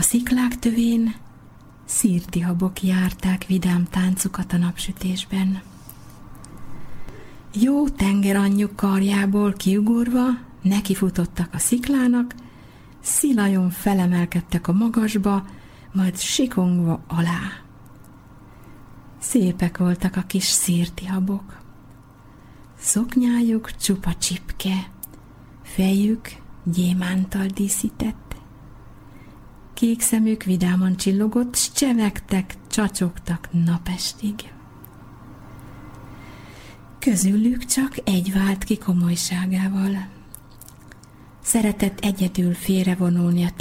A sziklák tövén szirtihabok járták vidám táncukat a napsütésben. Jó tengeranyjuk karjából kiugorva nekifutottak a sziklának, szilajon felemelkedtek a magasba, majd sikongva alá. Szépek voltak a kis szirtihabok. Szoknyájuk csupa csipke, fejük gyémántal díszített. Kék szemük vidáman csillogott, s csevegtek, csacsogtak napestig. Közülük csak egy vált ki komolyságával. Szeretett egyedül félrevonulni a